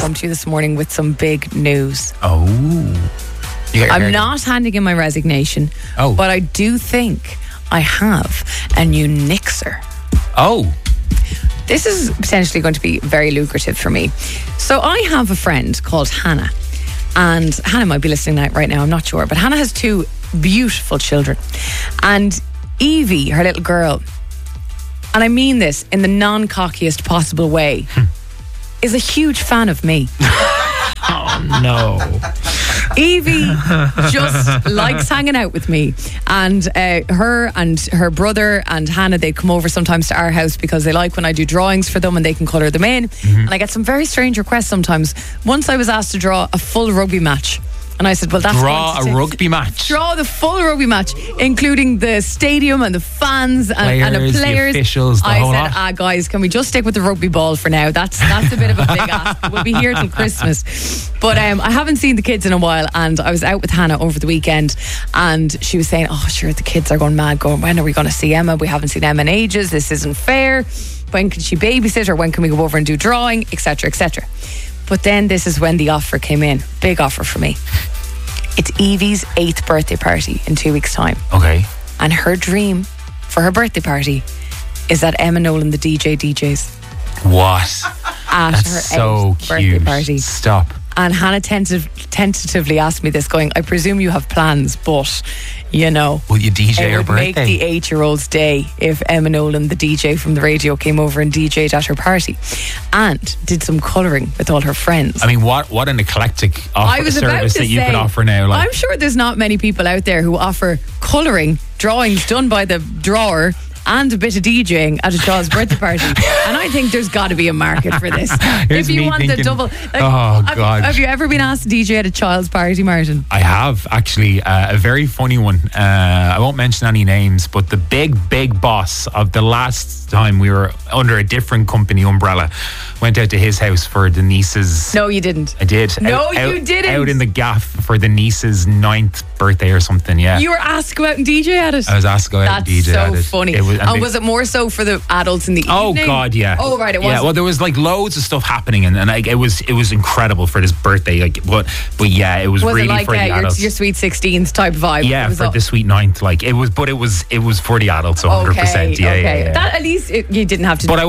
come to you this morning with some big news. Oh. I'm not handing in my resignation, but I do think I have a new Nixer. Oh. This is potentially going to be very lucrative for me. So I have a friend called Hannah, and Hannah might be listening right now, I'm not sure, but Hannah has 2 beautiful children. And Evie, her little girl, and I mean this in the non-cockiest possible way, is a huge fan of me. Oh, no. Evie just likes hanging out with me, and her and her brother and Hannah, they come over sometimes to our house because they like when I do drawings for them and they can colour them in. And I get some very strange requests sometimes. Once I was asked to draw a full rugby match, and I said, well, that's Draw a rugby match. Draw the full rugby match, including the stadium and the fans and the players. The officials, the whole lot. I said, guys, can we just stick with the rugby ball for now? That's a bit of a big ask. We'll be here till Christmas. But I haven't seen the kids in a while, and I was out with Hannah over the weekend, and she was saying, oh, sure, the kids are going mad, going, when are we going to see Emma? We haven't seen Emma in ages. This isn't fair. When can she babysit, or when can we go over and do drawing, etc., etc. But then this is when the offer came in. Big offer for me. It's Evie's 8th birthday party in 2 weeks' time. Okay. And her dream for her birthday party is that Emma Nolan, the DJ, DJs. What? At That's her so 8th birthday cute. party. Stop. And Hannah tentatively asked me this, going, I presume you have plans, but, you know, will you DJ it her would birthday? make the 8-year-old's day if Emma Nolan, the DJ from the radio, came over and DJ'd at her party and did some colouring with all her friends. I mean, what an eclectic service that you could offer now. I'm sure there's not many people out there who offer colouring drawings done by the drawer and a bit of DJing at a child's birthday party. And I think there's got to be a market for this. Here's if you me want thinking, the double... God. Have you ever been asked to DJ at a child's party, Martin? I have, actually. A very funny one. I won't mention any names, but the big boss of the last time we were under a different company umbrella went out to his house for the niece's... No, you didn't. I did. You didn't. Out in the gaff for the niece's 9th birthday or something, yeah. You were asked to go out and DJ at it? I was asked to go out and DJ at it. That's so funny. And was it more so for the adults in the evening? Oh, God, yeah. Oh, right, it was. Yeah, well, there was like loads of stuff happening, and it was incredible for this birthday. Like, but yeah, it was really it like, for the adults. Your sweet 16th type vibe? Yeah, for the sweet 9th. Like, it was for the adults, 100%. Okay. Yeah. That, at least you didn't have to. But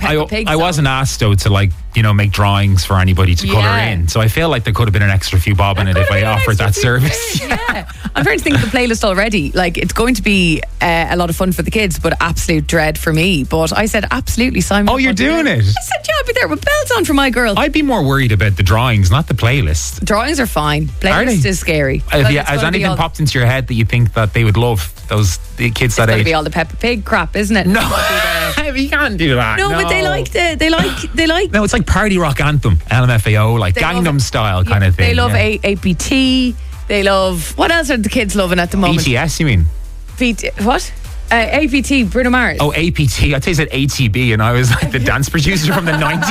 I wasn't asked though to, like, you know, make drawings for anybody to colour in. So I feel like there could have been an extra few bob in it if I offered that service. Yeah. I'm trying to think of the playlist already. Like, it's going to be a lot of fun for the kids, but absolute dread for me. But I said, absolutely, Simon. Oh, you're doing it? I said, yeah, I'll be there with bells on for my girl. I'd be more worried about the drawings, not the playlist. Drawings are fine. Playlist is scary. Has anything popped into your head that you think that they would love, the kids that age? It's going to be all the Peppa Pig crap, isn't it? No, you can't do that. No, but they like. No, it's like party rock anthem, LMFAO, like Gangnam Style kind of thing. They love APT. They love, what else are the kids loving at the moment? BTS, you mean? What? APT, Bruno Mars. Oh, APT. I thought you said ATB, and I was like the dance producer from the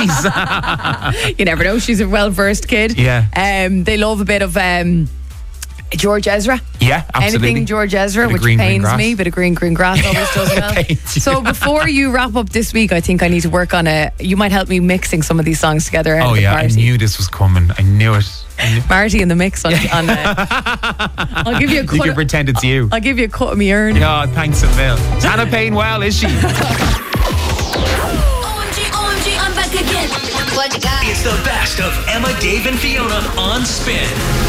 90s. You never know. She's a well-versed kid. Yeah. They love a bit of George Ezra. Yeah, absolutely. Anything George Ezra, which pains me. Bit of green grass always does well. So before you wrap up this week, I think I need to work on you might help me mixing some of these songs together. Oh yeah, I knew this was coming. I knew it. Marty in the mix on I'll give you a cut. You can pretend it's you. I'll give you a cut of me earn. Oh, thanks a mil. Is Hannah paying well, is she? OMG, I'm back again. What you got? It's the best of Emma, Dave, and Fiona on Spin.